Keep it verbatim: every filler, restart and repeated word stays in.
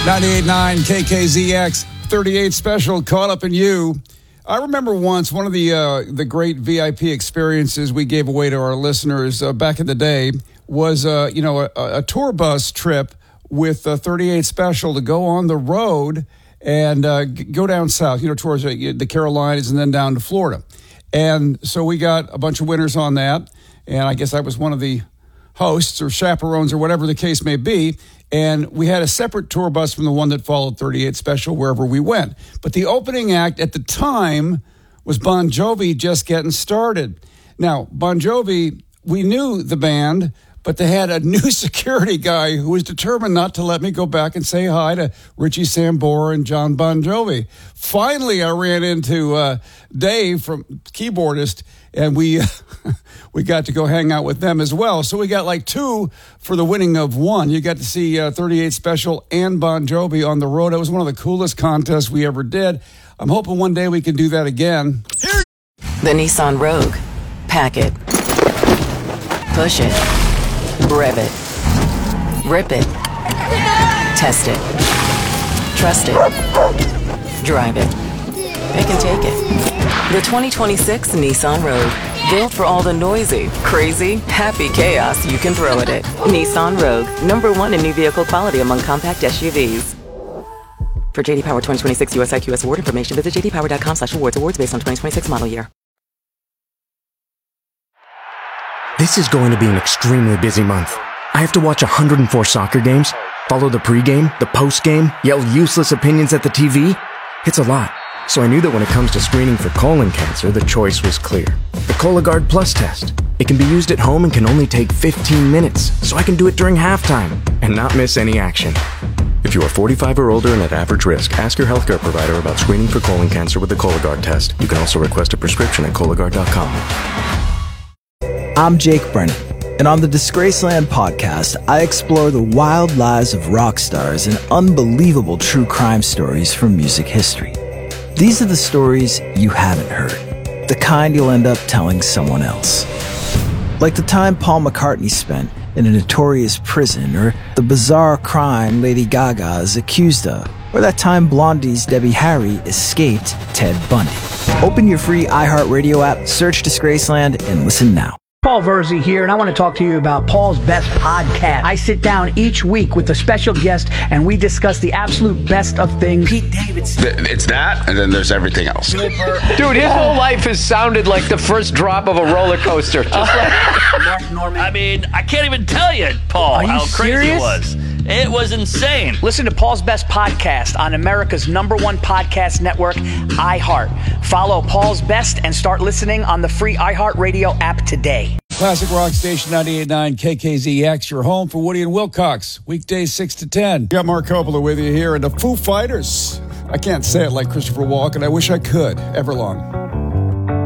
ninety-eight point nine K K Z X, thirty-eight Special, Caught Up in You. I remember once one of the uh, the great V I P experiences we gave away to our listeners uh, back in the day was, uh, you know, a, a tour bus trip with uh, thirty-eight Special to go on the road and uh, g- go down south, you know, towards uh, the Carolinas and then down to Florida. And so we got a bunch of winners on that, and I guess I was one of the hosts or chaperones or whatever the case may be. And we had a separate tour bus from the one that followed thirty-eight Special wherever we went. But the opening act at the time was Bon Jovi just getting started. Now, Bon Jovi, we knew the band, but they had a new security guy who was determined not to let me go back and say hi to Richie Sambora and John Bon Jovi. Finally, I ran into uh, Dave, from keyboardist, and we... we got to go hang out with them as well. So we got like two for the winning of one. You got to see uh, thirty-eight Special and Bon Jovi on the road. It was one of the coolest contests we ever did. I'm hoping one day we can do that again. The Nissan Rogue. Pack it. Push it. Rev it. Rip it. Test it. Trust it. Drive it. It can take it. The twenty twenty-six Nissan Rogue. Built for all the noisy, crazy, happy chaos you can throw at it. Nissan Rogue, number one in new vehicle quality among compact S U Vs. For J D Power twenty twenty-six U S I Q S award information, visit j d power dot com slash awards. Awards based on twenty twenty-six model year. This is going to be an extremely busy month. I have to watch one hundred four soccer games, follow the pregame, the postgame, yell useless opinions at the T V. It's a lot. So I knew that when it comes to screening for colon cancer, the choice was clear. The Cologuard Plus test. It can be used at home and can only take fifteen minutes, so I can do it during halftime and not miss any action. If you are forty-five or older and at average risk, ask your healthcare provider about screening for colon cancer with the Cologuard test. You can also request a prescription at Cologuard dot com. I'm Jake Brennan, and on the Disgraceland podcast, I explore the wild lives of rock stars and unbelievable true crime stories from music history. These are the stories you haven't heard, the kind you'll end up telling someone else. Like the time Paul McCartney spent in a notorious prison, or the bizarre crime Lady Gaga is accused of, or that time Blondie's Debbie Harry escaped Ted Bundy. Open your free iHeartRadio app, search Disgraceland, and listen now. Paul Verzi here, and I want to talk to you about Paul's Best Podcast. I sit down each week with a special guest, and we discuss the absolute best of things. Pete Davidson. It's that, and then there's everything else. Dude, his whole life has sounded like the first drop of a roller coaster. Just like Mark Norman. I mean, I can't even tell you, Paul, Are you how crazy serious? it was. It was insane. Listen to Paul's Best Podcast on America's number one podcast network, iHeart. Follow Paul's Best and start listening on the free iHeartRadio app today. Classic Rock Station ninety-eight point nine K K Z X, your home for Woody and Wilcox. Weekdays six to ten. Got Mark Coppola with you here, and the Foo Fighters. I can't say it like Christopher Walken. I wish I could. Everlong.